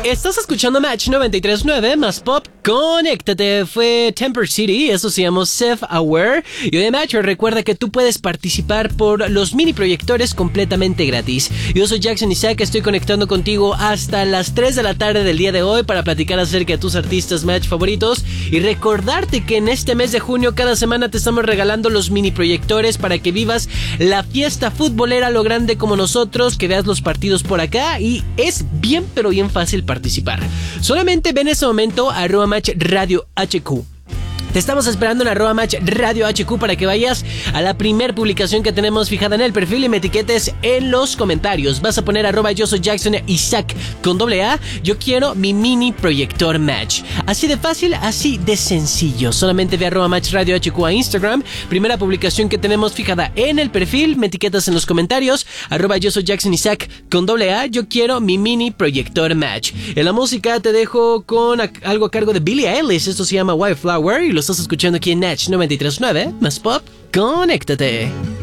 Estás escuchando Match 93.9 más Pop. Conéctate, fue Temper City, eso se llamó Self Aware. Y hoy en Match recuerda que tú puedes participar por los mini proyectores completamente gratis. Yo soy Jackson Isaac, estoy conectando contigo hasta las 3 de la tarde del día de hoy para platicar acerca de tus artistas Match favoritos y recordarte que en este mes de junio cada semana te estamos regalando los mini proyectores para que vivas la fiesta futbolera a lo grande como nosotros, que veas los partidos por acá y es bien pero bien fácil participar. Solamente ven en ese momento a @Match Radio HQ. Te estamos esperando en @Match Radio HQ para que vayas a la primer publicación que tenemos fijada en el perfil y me etiquetes en los comentarios. Vas a poner @yo soy Jackson Isaac con AA. Yo quiero mi mini proyector Match. Así de fácil, así de sencillo. Solamente ve a @Match Radio HQ a Instagram. Primera publicación que tenemos fijada en el perfil. Me etiquetas en los comentarios. @yo soy Jackson Isaac con AA. Yo quiero mi mini proyector Match. En la música te dejo con algo a cargo de Billie Eilish. Esto se llama Wildflower y lo estás escuchando aquí en Match 93.9 más Pop. Conéctate.